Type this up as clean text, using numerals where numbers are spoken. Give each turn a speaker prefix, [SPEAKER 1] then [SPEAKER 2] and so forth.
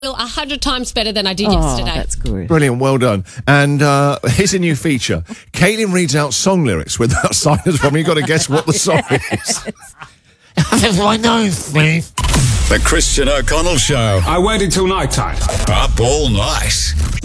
[SPEAKER 1] 100 times better than I did yesterday.
[SPEAKER 2] That's good.
[SPEAKER 3] Brilliant, well done. And here's a new feature. Caitlin reads out song lyrics without silence from you. You've got to guess what the song is.
[SPEAKER 4] I know, Steve.
[SPEAKER 5] The Christian O'Connell Show.
[SPEAKER 6] I waited till night time.
[SPEAKER 5] Up all night.